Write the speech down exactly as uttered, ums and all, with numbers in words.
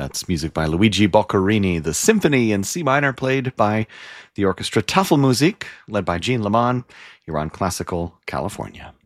That's music by Luigi Boccherini, the symphony in C minor played by the orchestra Tafelmusik, led by Jean Lamont, here on Classical California.